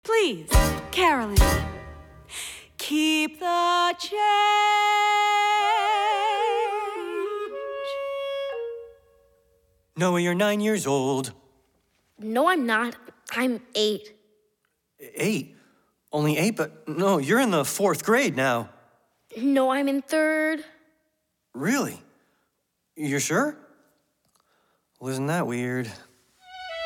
Please, Carolyn, keep the change. Noah, you're 9 years old. No, I'm not. I'm 8. 8? Only 8? But no, you're in the 4th grade now. No, I'm in 3rd. Really? You're sure? Well, isn't that weird?